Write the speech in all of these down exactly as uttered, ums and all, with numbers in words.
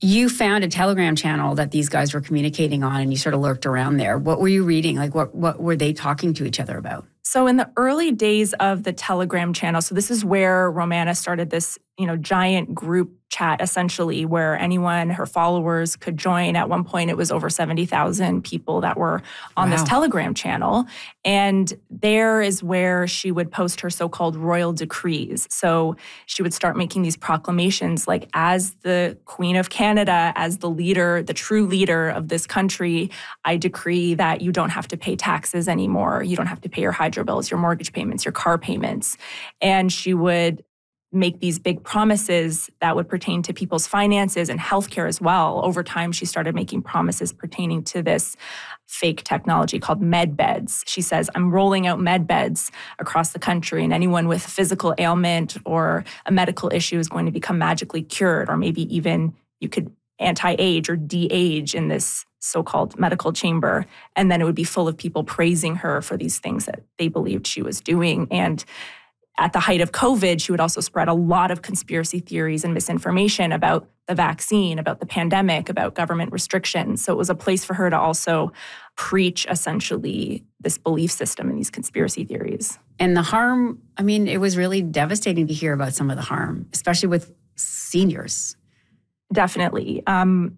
You found a Telegram channel that these guys were communicating on, and you sort of lurked around there. What were you reading? Like, what what were they talking to each other about? So in the early days of the Telegram channel, so this is where Romana started this, you know, giant group chat, essentially, where anyone, her followers, could join. At one point, it was over seventy thousand people that were on wow. this Telegram channel. And there is where she would post her so-called royal decrees. So she would start making these proclamations like, as the Queen of Canada, as the leader, the true leader of this country, I decree that you don't have to pay taxes anymore. You don't have to pay your hydro bills, your mortgage payments, your car payments. And she would make these big promises that would pertain to people's finances and healthcare as well. Over time, she started making promises pertaining to this fake technology called med beds. She says, I'm rolling out med beds across the country, and anyone with a physical ailment or a medical issue is going to become magically cured, or maybe even you could anti-age or de-age in this so-called medical chamber. And then it would be full of people praising her for these things that they believed she was doing. And at the height of COVID, she would also spread a lot of conspiracy theories and misinformation about the vaccine, about the pandemic, about government restrictions. So it was a place for her to also preach, essentially, this belief system and these conspiracy theories. And the harm, I mean, it was really devastating to hear about some of the harm, especially with seniors. Definitely. Um,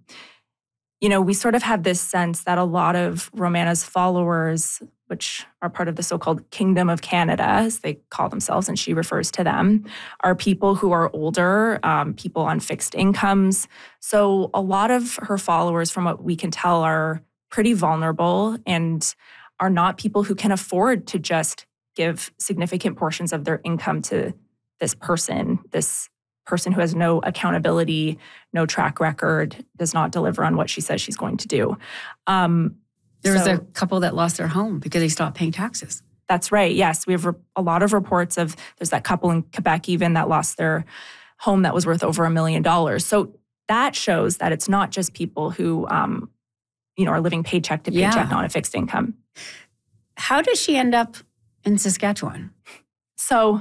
you know, we sort of have this sense that a lot of Romana's followers, which are part of the so-called Kingdom of Canada, as they call themselves, and she refers to them, are people who are older, um, people on fixed incomes. So a lot of her followers, from what we can tell, are pretty vulnerable and are not people who can afford to just give significant portions of their income to this person, this person who has no accountability, no track record, does not deliver on what she says she's going to do. Um, There was so, a couple that lost their home because they stopped paying taxes. That's right. Yes, we have re- a lot of reports of, there's that couple in Quebec even that lost their home that was worth over a million dollars. So that shows that it's not just people who, um, you know, are living paycheck to paycheck Yeah. on a fixed income. How does she end up in Saskatchewan? So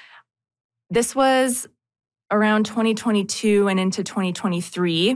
this was around twenty twenty-two and into twenty twenty-three.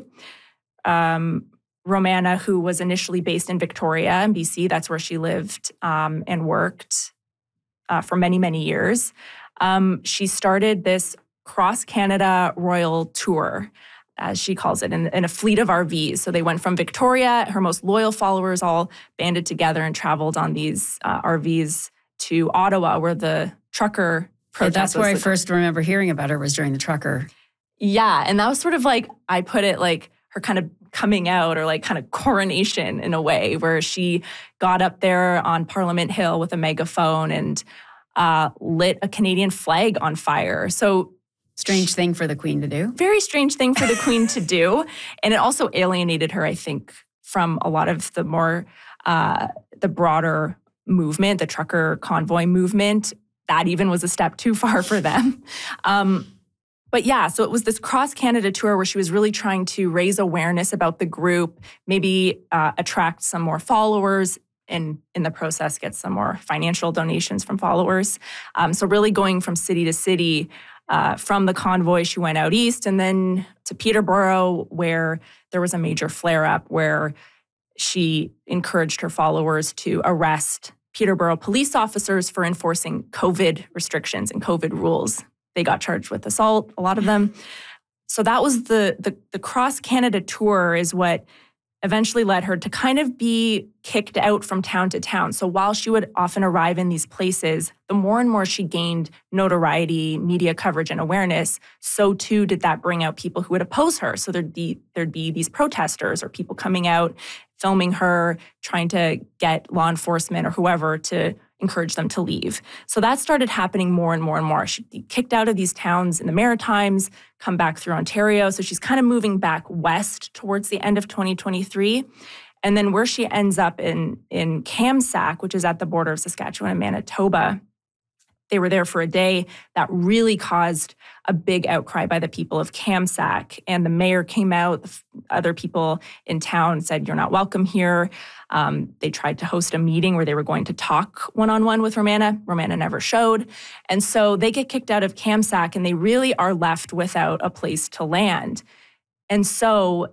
Um, Romana, who was initially based in Victoria in B C, that's where she lived um, and worked uh, for many, many years. Um, she started this cross-Canada royal tour, as she calls it, in, in a fleet of R Vs. So they went from Victoria, her most loyal followers all banded together and traveled on these uh, R Vs to Ottawa, where the trucker protest That's where was. I first remember hearing about her, was during the trucker. Yeah, and that was sort of like, I put it like, her kind of coming out, or like kind of coronation in a way, where she got up there on Parliament Hill with a megaphone and uh, lit a Canadian flag on fire. So strange thing for the Queen to do. Very strange thing for the Queen to do. And it also alienated her, I think, from a lot of the more, uh, the broader movement, the trucker convoy movement. That even was a step too far for them. Um, But yeah, so it was this cross-Canada tour where she was really trying to raise awareness about the group, maybe uh, attract some more followers, and in the process get some more financial donations from followers. Um, so really going from city to city. Uh, from the convoy, she went out east and then to Peterborough, where there was a major flare-up, where she encouraged her followers to arrest Peterborough police officers for enforcing COVID restrictions and COVID rules. They got charged with assault, a lot of them. So that was the, the, the cross-Canada tour is what eventually led her to kind of be kicked out from town to town. So while she would often arrive in these places, the more and more she gained notoriety, media coverage, and awareness, so too did that bring out people who would oppose her. So there'd be, there'd be these protesters or people coming out, filming her, trying to get law enforcement or whoever to encourage them to leave. So that started happening more and more and more. She'd be kicked out of these towns in the Maritimes, come back through Ontario. So she's kind of moving back west towards the end of twenty twenty-three. And then where she ends up in, in Kamsack, which is at the border of Saskatchewan and Manitoba, they were there for a day. That really caused a big outcry by the people of Kamsack. And the mayor came out, other people in town said, you're not welcome here. Um, they tried to host a meeting where they were going to talk one-on-one with Romana. Romana never showed. And so they get kicked out of Kamsack and they really are left without a place to land. And so